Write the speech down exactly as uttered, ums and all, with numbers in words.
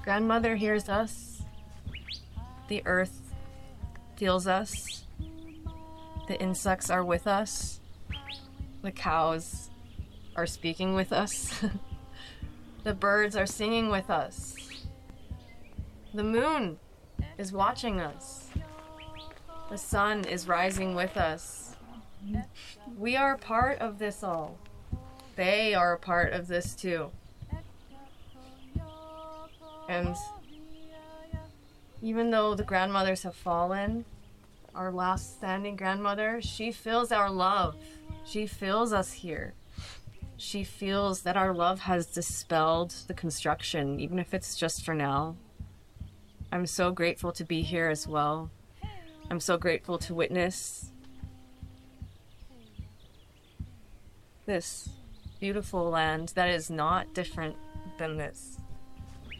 Grandmother hears us. The earth feels us. The insects are with us. The cows are speaking with us. The birds are singing with us. The moon is watching us. The sun is rising with us. We are a part of this all. They are a part of this too. And even though the grandmothers have fallen, our last standing grandmother, she feels our love. She feels us here. She feels that our love has dispelled the construction, even if it's just for now. I'm so grateful to be here as well. I'm so grateful to witness this beautiful land that is not different than this.